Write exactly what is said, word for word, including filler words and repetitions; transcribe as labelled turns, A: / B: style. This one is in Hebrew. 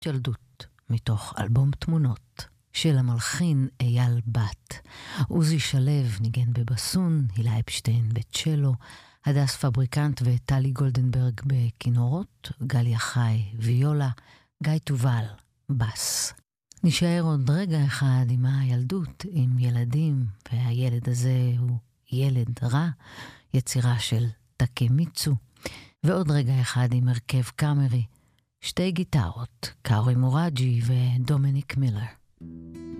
A: ילדות, מתוך אלבום תמונות של המלחין אייל בת. עוזי שלו ניגן בבסון, הילה אפשטיין בצ'לו, הדס פבריקנט וטלי גולדנברג בכינורות, גליה חי ויולה, גיא תובל בס. נשאר עוד רגע אחד עם הילדות, עם ילדים, והילד הזה הוא ילד רע, יצירה של טקמיצו, ועוד רגע אחד עם הרכב קאמרי, שתי גיטרות, קאורי מוראג'י ודומיניק מילר.